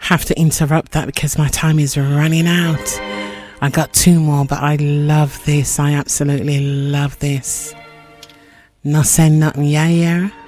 have to interrupt that because my time is running out. I got 2 more, but I love this. I absolutely love this. No say nothing, yeah, yeah.